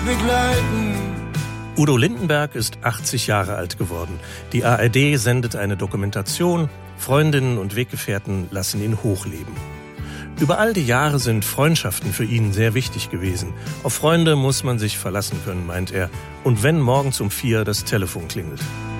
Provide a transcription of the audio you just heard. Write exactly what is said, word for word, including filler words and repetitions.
begleiten. Udo Lindenberg ist achtzig Jahre alt geworden. Die A R D sendet eine Dokumentation. Freundinnen und Weggefährten lassen ihn hochleben. Über all die Jahre sind Freundschaften für ihn sehr wichtig gewesen. Auf Freunde muss man sich verlassen können, meint er. Und wenn morgens um vier das Telefon klingelt.